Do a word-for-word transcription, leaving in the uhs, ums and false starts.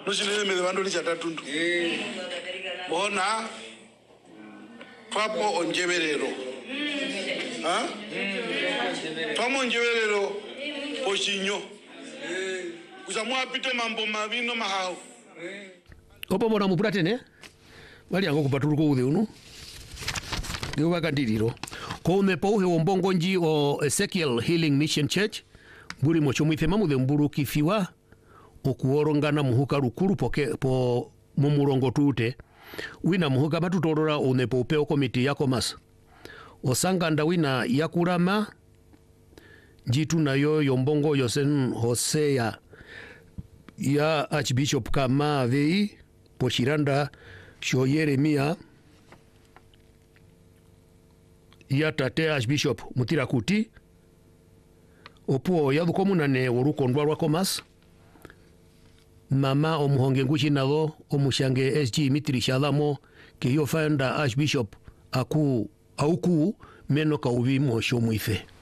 Nushilele medevando ni chatatundu. Bona papo onjeverero. Ha? Pamo onjeverero oshinyo. Usamwa pite mambo mavino mahao. Opo mona mupratene. Wali ango kupatuluko ude uno. Ndio wakandiriro. Ko ne po he ombongo nji o Ezekiel Healing Mission Church. Buri mocho mwithema muthe mburu kifiwa okuorongana muhuka rukuru poke po mumurongo tute. Wina muhuka matutorora one po upeo komiti yako mas. Osanganda wina yakurama jitu na yo yombongo yosen Hosea ya Archbishop kama vei po shiranda sho Yeremia ya tate Archbishop Mutirakuti opuo yadhu komunane uruko ndwarwa komas mama omuhonge nguchi nalo omushange S G Mitri Shalamo ke yo fanda Archbishop aku auku meno ka uvi mosho mwife.